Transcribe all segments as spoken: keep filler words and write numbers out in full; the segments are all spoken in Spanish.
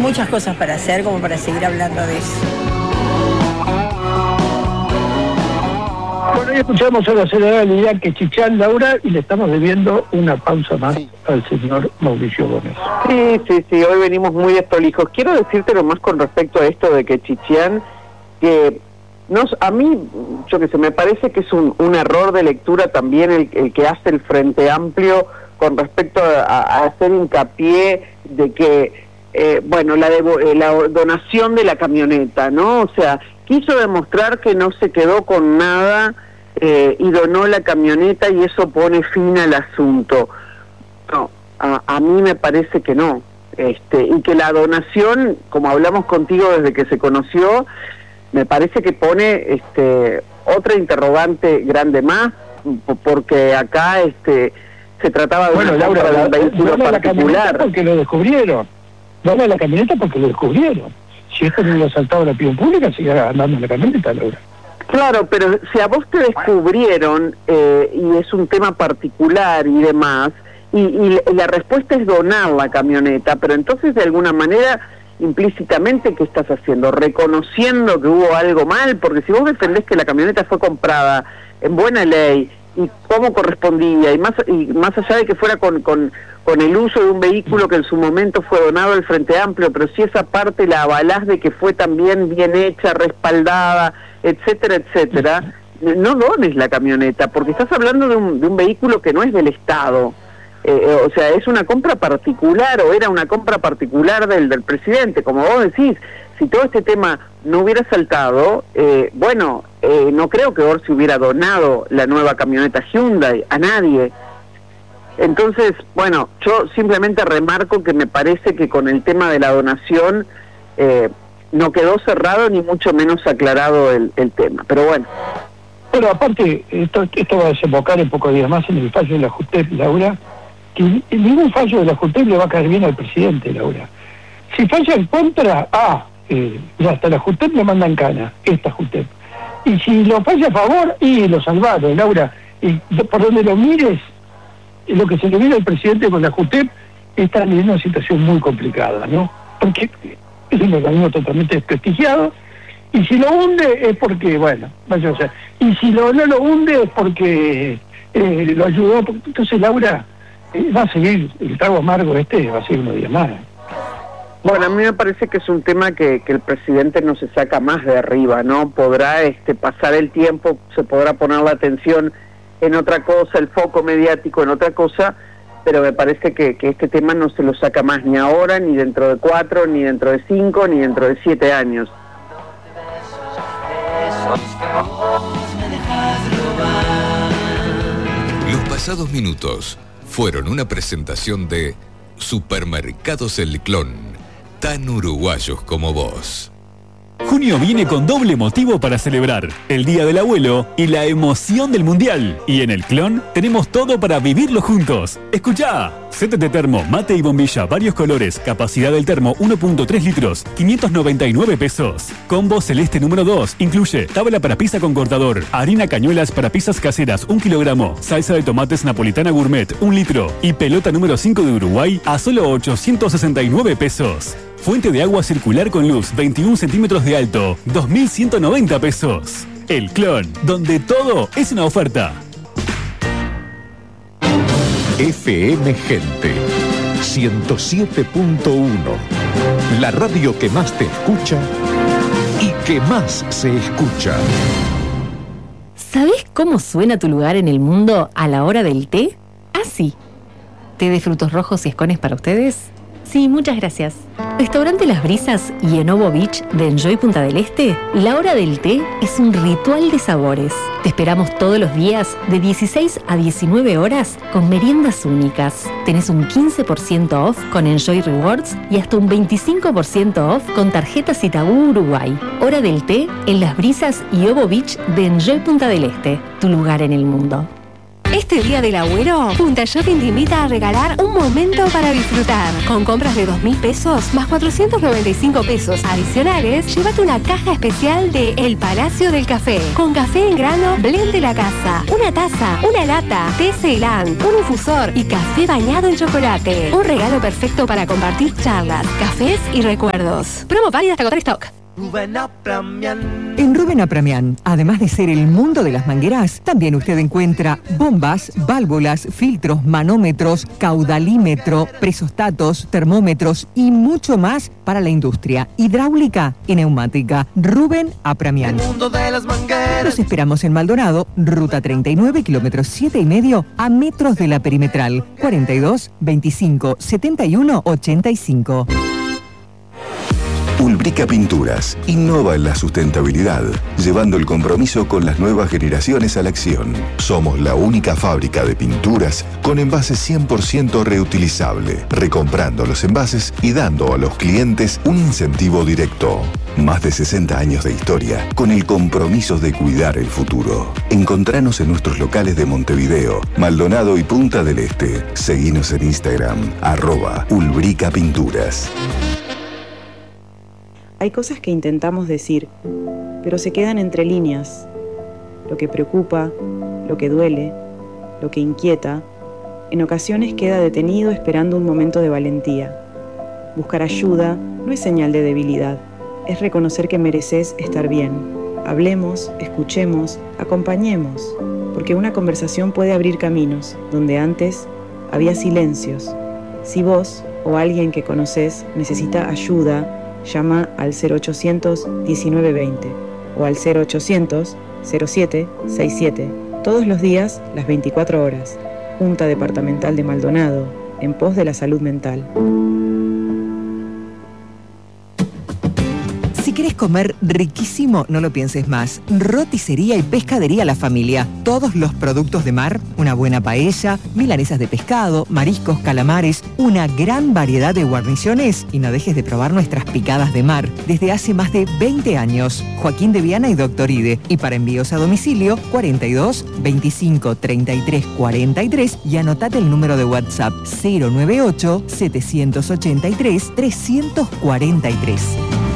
muchas cosas para hacer como para seguir hablando de eso. Bueno, hoy escuchamos a la senadora Lilian Quechichán, Laura, y le estamos debiendo una pausa más sí. al señor Mauricio Gómez. Sí, sí, sí, hoy venimos muy desprolijos. Quiero decirte nomás con respecto a esto de Quechichán, que nos, a mí, yo que sé, me parece que es un, un error de lectura también el, el que hace el Frente Amplio con respecto a, a hacer hincapié de que, eh, bueno, la, devo, eh, la donación de la camioneta, ¿no? O sea, quiso demostrar que no se quedó con nada eh, y donó la camioneta y eso pone fin al asunto. No, a, a mí me parece que no. Este, y que la donación, como hablamos contigo desde que se conoció, me parece que pone este, otra interrogante grande más, porque acá este, se trataba de bueno, una Laura, compra de un la, vehículo la particular. Porque lo descubrieron. Dona la camioneta porque lo descubrieron. Si esto no hubiera saltado la opinión pública, seguía andando en la camioneta, Laura. Claro, pero si a vos te descubrieron, eh, y es un tema particular y demás, y, y la respuesta es donar la camioneta, pero entonces de alguna manera, implícitamente, ¿qué estás haciendo? Reconociendo que hubo algo mal, porque si vos defendés que la camioneta fue comprada en buena ley, y cómo correspondía, y más y más allá de que fuera con, con, con el uso de un vehículo que en su momento fue donado al Frente Amplio, pero si esa parte la avalás de que fue también bien hecha, respaldada, etcétera, etcétera, no dones la camioneta, porque estás hablando de un, de un vehículo que no es del Estado. Eh, o sea, es una compra particular, o era una compra particular del, del presidente, como vos decís. Si todo este tema no hubiera saltado, eh, bueno, eh, no creo que Orsi hubiera donado la nueva camioneta Hyundai a nadie. Entonces, bueno, yo simplemente remarco que me parece que con el tema de la donación eh, no quedó cerrado ni mucho menos aclarado el, el tema, pero bueno. Pero aparte, esto, esto va a desembocar en pocos días más en el fallo de la JUTEP, Laura, que ningún fallo de la JUTEP le va a caer bien al presidente, Laura. Si falla en contra, ah, eh, ya hasta la JUTEP le mandan cana, esta JUTEP. Y si lo falla a favor, y lo salvaron, Laura. Y por donde lo mires, lo que se le viene al presidente con la JUTEP está en una situación muy complicada, ¿no? Porque es un organismo totalmente desprestigiado, y si lo hunde es porque, bueno, vaya a ser. Y si lo, no lo hunde es porque eh, lo ayudó. Entonces, Laura, eh, va a seguir, el trago amargo este va a seguir unos días más. Bueno, a mí me parece que es un tema que, que el presidente no se saca más de arriba, ¿no? Podrá este, pasar el tiempo, se podrá poner la atención en otra cosa, el foco mediático en otra cosa, pero me parece que, que este tema no se lo saca más ni ahora, ni dentro de cuatro, ni dentro de cinco, ni dentro de siete años. Los pasados minutos fueron una presentación de Supermercados El Clon, tan uruguayos como vos. Junio viene con doble motivo para celebrar el Día del Abuelo y la emoción del Mundial. Y en El Clon tenemos todo para vivirlo juntos. ¡Escuchá! Set de termo, mate y bombilla, varios colores, capacidad del termo uno punto tres litros, quinientos noventa y nueve pesos. Combo celeste número dos, incluye tabla para pizza con cortador, harina cañuelas para pizzas caseras un kilogramo, salsa de tomates napolitana gourmet un litro y pelota número cinco de Uruguay a solo ochocientos sesenta y nueve pesos. Fuente de agua circular con luz, veintiún centímetros de alto, dos mil ciento noventa pesos. El Clon, donde todo es una oferta. F M Gente ciento siete punto uno, la radio que más te escucha y que más se escucha. ¿Sabés cómo suena tu lugar en el mundo a la hora del té? Así. ¿Té de frutos rojos y escones para ustedes? Sí, muchas gracias. Restaurante Las Brisas y Enovo Beach de Enjoy Punta del Este, la hora del té es un ritual de sabores. Te esperamos todos los días de dieciséis a diecinueve horas con meriendas únicas. Tenés un quince por ciento off con Enjoy Rewards y hasta un veinticinco por ciento off con tarjetas Itaú Uruguay. Hora del té en Las Brisas y Ovo Beach de Enjoy Punta del Este, tu lugar en el mundo. Este día del abuelo, Punta Shopping te invita a regalar un momento para disfrutar. Con compras de dos mil pesos más cuatrocientos noventa y cinco pesos adicionales, llévate una caja especial de El Palacio del Café. Con café en grano, blend de la casa, una taza, una lata, té Ceilán, un infusor y café bañado en chocolate. Un regalo perfecto para compartir charlas, cafés y recuerdos. Promo válida hasta agotar stock. En Rubén Apramian, además de ser el mundo de las mangueras, también usted encuentra bombas, válvulas, filtros, manómetros, caudalímetro, presostatos, termómetros y mucho más para la industria hidráulica y neumática. Rubén Apramian. El mundo de las mangueras. Los esperamos en Maldonado, ruta treinta y nueve, kilómetros siete y medio, a metros de la perimetral. cuarenta y dos, veinticinco, setenta y uno, ochenta y cinco. Ulbrica Pinturas innova en la sustentabilidad, llevando el compromiso con las nuevas generaciones a la acción. Somos la única fábrica de pinturas con envases cien por ciento reutilizable, recomprando los envases y dando a los clientes un incentivo directo. Más de sesenta años de historia con el compromiso de cuidar el futuro. Encontranos en nuestros locales de Montevideo, Maldonado y Punta del Este. Seguinos en Instagram, arroba Ulbrica Pinturas. Hay cosas que intentamos decir, pero se quedan entre líneas. Lo que preocupa, lo que duele, lo que inquieta, en ocasiones queda detenido esperando un momento de valentía. Buscar ayuda no es señal de debilidad, es reconocer que mereces estar bien. Hablemos, escuchemos, acompañemos, porque una conversación puede abrir caminos donde antes había silencios. Si vos o alguien que conoces necesita ayuda, llama al cero ochocientos diecinueve veinte o al cero ochocientos cero siete sesenta y siete. Todos los días, las veinticuatro horas. Junta Departamental de Maldonado, en pos de la salud mental. Si querés comer riquísimo, no lo pienses más. Roticería y pescadería La Familia. Todos los productos de mar, una buena paella, milanesas de pescado, mariscos, calamares, una gran variedad de guarniciones. Y no dejes de probar nuestras picadas de mar. Desde hace más de veinte años. Joaquín de Viana y Doctor Ide. Y para envíos a domicilio, cuarenta y dos, veinticinco, treinta y tres, cuarenta y tres. Y anotate el número de WhatsApp cero noventa y ocho, setecientos ochenta y tres, trescientos cuarenta y tres.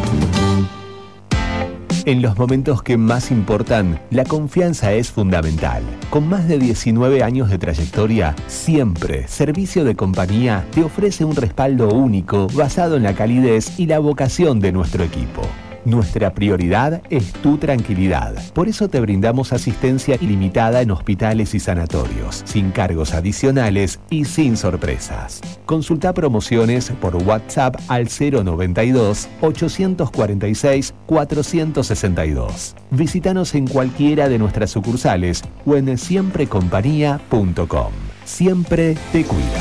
En los momentos que más importan, la confianza es fundamental. Con más de diecinueve años de trayectoria, siempre Servicio de Compañía te ofrece un respaldo único basado en la calidez y la vocación de nuestro equipo. Nuestra prioridad es tu tranquilidad. Por eso te brindamos asistencia ilimitada en hospitales y sanatorios, sin cargos adicionales y sin sorpresas. Consulta promociones por WhatsApp al cero noventa y dos, ochocientos cuarenta y seis, cuatrocientos sesenta y dos. Visítanos en cualquiera de nuestras sucursales o en siempre compañía punto com. Siempre te cuida.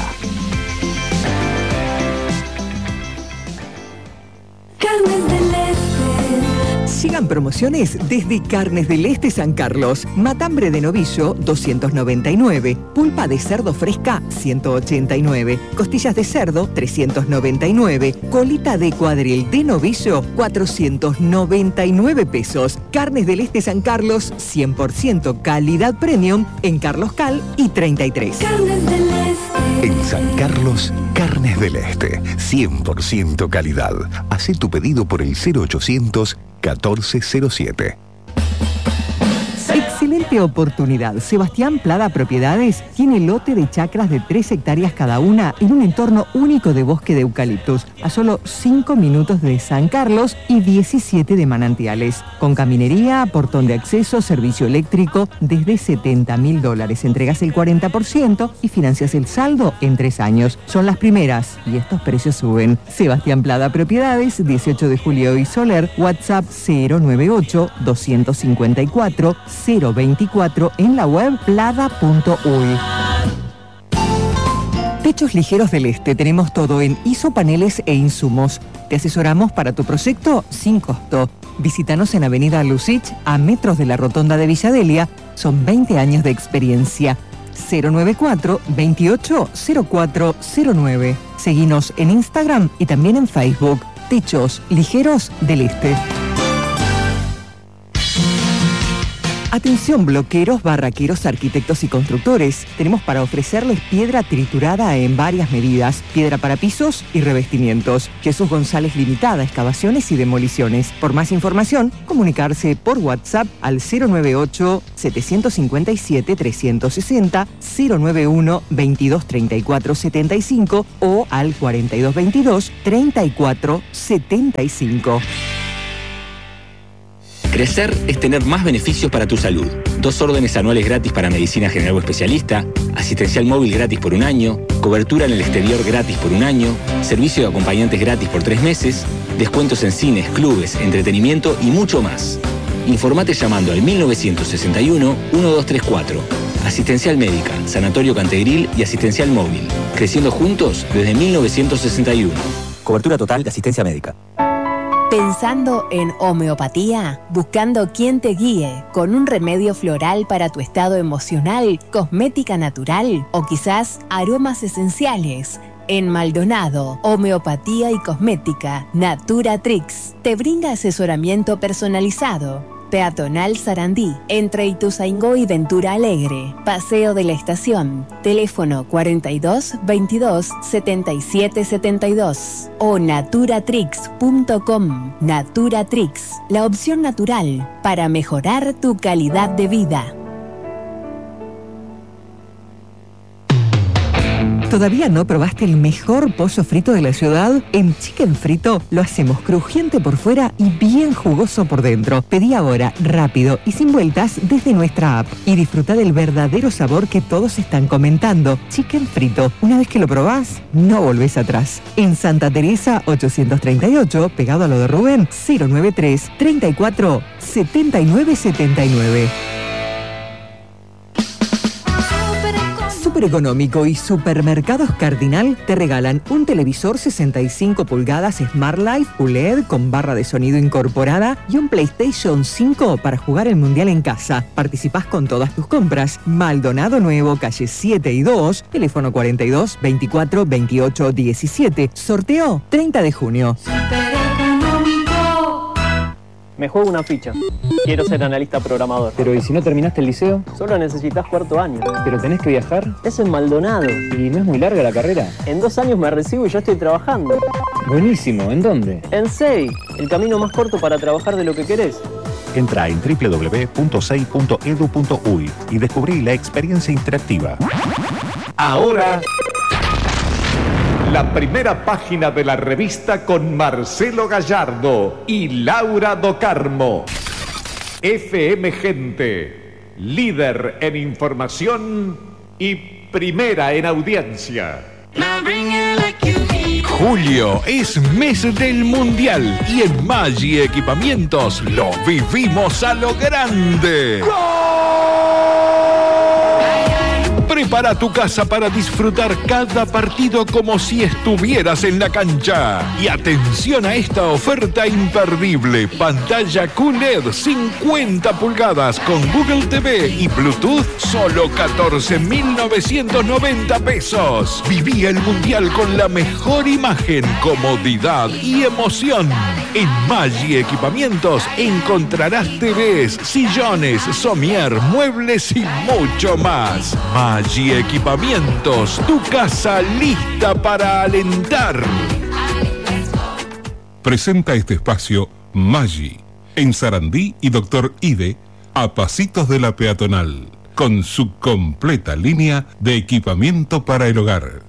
Carnes del Este. Sigan promociones desde Carnes del Este San Carlos. Matambre de novillo, doscientos noventa y nueve. Pulpa de cerdo fresca, ciento ochenta y nueve. Costillas de cerdo, trescientos noventa y nueve. Colita de cuadril de novillo, cuatrocientos noventa y nueve pesos. Carnes del Este San Carlos, cien por ciento calidad premium en Carlos Cal y treinta y tres. Carnes del Este. En San Carlos, Carnes del Este, cien por ciento calidad. Hacé tu pedido por el cero ochocientos, catorce cero siete. Excelente oportunidad. Sebastián Plada Propiedades tiene lote de chacras de tres hectáreas cada una en un entorno único de bosque de eucaliptus, a solo cinco minutos de San Carlos y diecisiete de Manantiales. Con caminería, portón de acceso, servicio eléctrico, desde setenta mil dólares. Entregas el cuarenta por ciento y financias el saldo en tres años. Son las primeras y estos precios suben. Sebastián Plada Propiedades, dieciocho de julio y Soler, WhatsApp cero noventa y ocho, doscientos cincuenta y cuatro, cero veinticuatro, en la web plada punto uy. Techos Ligeros del Este. Tenemos todo en isopaneles e insumos. Te asesoramos para tu proyecto sin costo. Visítanos en Avenida Lucich, a metros de la Rotonda de Villadelia. Son veinte años de experiencia. cero noventa y cuatro, veintiocho, cero cuatro cero nueve. Seguinos en Instagram y también en Facebook. Techos Ligeros del Este. Atención bloqueros, barraqueros, arquitectos y constructores. Tenemos para ofrecerles piedra triturada en varias medidas, piedra para pisos y revestimientos. Jesús González Limitada, excavaciones y demoliciones. Por más información, comunicarse por WhatsApp al cero noventa y ocho, setecientos cincuenta y siete, trescientos sesenta, cero noventa y uno, veintidós treinta y cuatro setenta y cinco o al cuarenta y dos veintidós, treinta y cuatro setenta y cinco. Crecer es tener más beneficios para tu salud. Dos órdenes anuales gratis para medicina general o especialista, asistencial móvil gratis por un año, cobertura en el exterior gratis por un año, servicio de acompañantes gratis por tres meses, descuentos en cines, clubes, entretenimiento y mucho más. Informate llamando al mil novecientos sesenta y uno, uno dos tres cuatro. Asistencial médica, sanatorio Cantegril y asistencial móvil. Creciendo juntos desde mil novecientos sesenta y uno. Cobertura total de asistencia médica. Pensando en homeopatía, buscando quien te guíe con un remedio floral para tu estado emocional, cosmética natural o quizás aromas esenciales. En Maldonado, Homeopatía y Cosmética, Natura Trix te brinda asesoramiento personalizado. Peatonal Sarandí, entre Ituzaingó y Ventura Alegre, Paseo de la Estación, teléfono cuarenta y dos, veintidós, setenta y siete setenta y dos o naturatrix punto com. Naturatrix, la opción natural para mejorar tu calidad de vida. ¿Todavía no probaste el mejor pollo frito de la ciudad? En Chicken Frito lo hacemos crujiente por fuera y bien jugoso por dentro. Pedí ahora, rápido y sin vueltas desde nuestra app y disfruta del verdadero sabor que todos están comentando. Chicken Frito, una vez que lo probás, no volvés atrás. En Santa Teresa ochocientos treinta y ocho, pegado a lo de Rubén, cero noventa y tres, treinta y cuatro, setenta y nueve setenta y nueve. Super Económico y Supermercados Cardinal te regalan un televisor sesenta y cinco pulgadas Smart Life U L E D con barra de sonido incorporada y un PlayStation cinco para jugar el Mundial en casa. Participás con todas tus compras. Maldonado Nuevo, calle siete y dos, teléfono cuarenta y dos, veinticuatro, veintiocho, diecisiete. Sorteo treinta de junio. Me juego una ficha. Quiero ser analista programador. Pero ¿y si no terminaste el liceo? Solo necesitas cuarto año. ¿Pero tenés que viajar? Es en Maldonado. ¿Y no es muy larga la carrera? En dos años me recibo y ya estoy trabajando. Buenísimo. ¿En dónde? En S E I. El camino más corto para trabajar de lo que querés. Entra en doble u doble u doble u punto sei punto edu punto uy y descubrí la experiencia interactiva. Ahora, la primera página de la revista con Marcelo Gallardo y Laura Do Carmo. F M Gente, líder en información y primera en audiencia. Julio es mes del Mundial y en Maggi Equipamientos lo vivimos a lo grande. Prepara tu casa para disfrutar cada partido como si estuvieras en la cancha. Y atención a esta oferta imperdible. Pantalla Q L E D cincuenta pulgadas con Google T V y Bluetooth, solo catorce mil novecientos noventa pesos. Viví el Mundial con la mejor imagen, comodidad y emoción. En Maggi Equipamientos encontrarás T Vs, sillones, somier, muebles y mucho más. Maggi Equipamientos, tu casa lista para alentar. Presenta este espacio Maggi, en Sarandí y Doctor Ide, a pasitos de la peatonal, con su completa línea de equipamiento para el hogar.